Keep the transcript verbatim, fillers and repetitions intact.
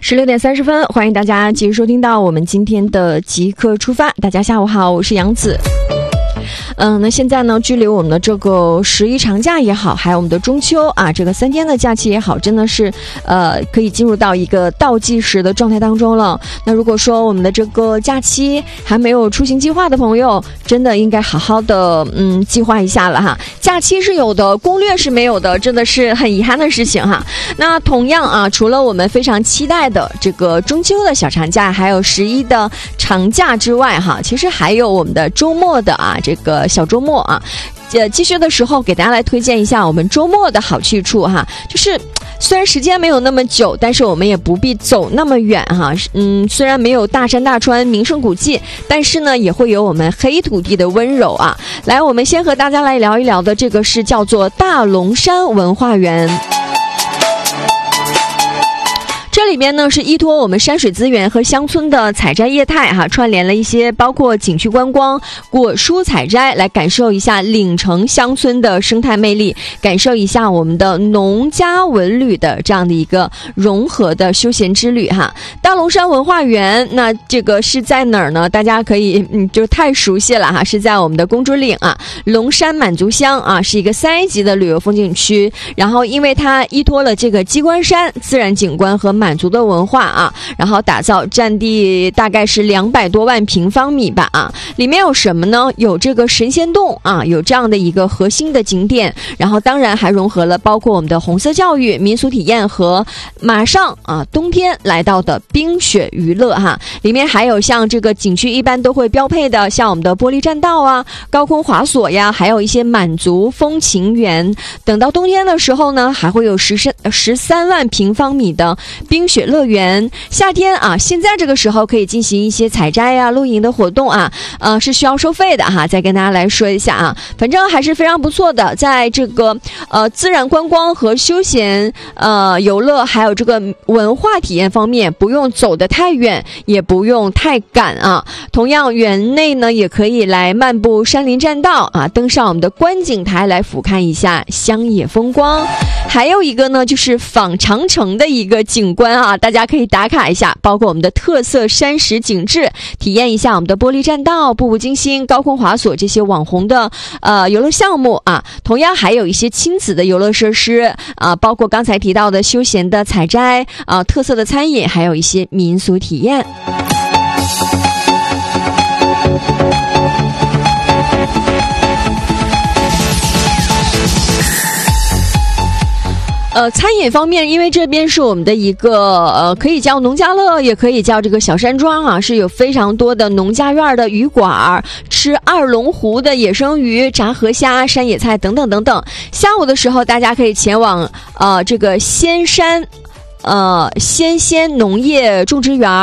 十六点三十分，欢迎大家继续收听到我们今天的即刻出发。大家下午好，我是杨子。嗯，那现在呢，距离我们的这个十一长假也好，还有我们的中秋啊，这个三天的假期也好，真的是呃，可以进入到一个倒计时的状态当中了。那如果说我们的这个假期还没有出行计划的朋友，真的应该好好的嗯计划一下了哈。假期是有的，攻略是没有的，真的是很遗憾的事情哈。那同样啊，除了我们非常期待的这个中秋的小长假，还有十一的长假之外哈，其实还有我们的周末的啊这个小周末啊，呃，继续的时候给大家来推荐一下我们周末的好去处哈，就是虽然时间没有那么久，但是我们也不必走那么远哈。嗯，虽然没有大山大川名胜古迹，但是呢，也会有我们黑土地的温柔啊。来，我们先和大家来聊一聊的这个是叫做大龙山文化园。这里边呢是依托我们山水资源和乡村的采摘业态哈，串联了一些包括景区观光、果蔬采摘，来感受一下岭城乡村的生态魅力，感受一下我们的农家文旅的这样的一个融合的休闲之旅哈。大龙山文化园，那这个是在哪儿呢？大家可以嗯，就太熟悉了哈，是在我们的公主岭啊，龙山满族乡啊，是一个三 A 级的旅游风景区。然后因为它依托了这个鸡冠山自然景观和满族的文化啊，然后打造占地大概是两百多万平方米吧啊，里面有什么呢？有这个神仙洞啊，有这样的一个核心的景点，然后当然还融合了包括我们的红色教育、民俗体验和马上啊冬天来到的冰雪娱乐哈。里面还有像这个景区一般都会标配的，像我们的玻璃栈道啊、高空滑索呀，还有一些满族风情园。等到冬天的时候呢，还会有十三十三万平方米的冰雪乐园。夏天啊，现在这个时候可以进行一些采摘啊、露营的活动啊，呃，是需要收费的哈。再跟大家来说一下啊，反正还是非常不错的，在这个呃自然观光和休闲呃游乐，还有这个文化体验方面，不用走得太远，也不用太赶啊。同样，园内呢也可以来漫步山林栈道啊，登上我们的观景台来俯瞰一下乡野风光。还有一个呢，就是仿长城的一个景观啊，大家可以打卡一下，包括我们的特色山石景致，体验一下我们的玻璃栈道、步步惊心、高空滑索这些网红的呃游乐项目啊。同样还有一些亲子的游乐设施啊，包括刚才提到的休闲的采摘啊、特色的餐饮，还有一些民俗体验。呃，餐饮方面，因为这边是我们的一个呃，可以叫农家乐，也可以叫这个小山庄啊，是有非常多的农家院的鱼馆，吃二龙湖的野生鱼、炸河虾、山野菜等等等等。下午的时候，大家可以前往呃这个仙山，呃仙仙农业种植园。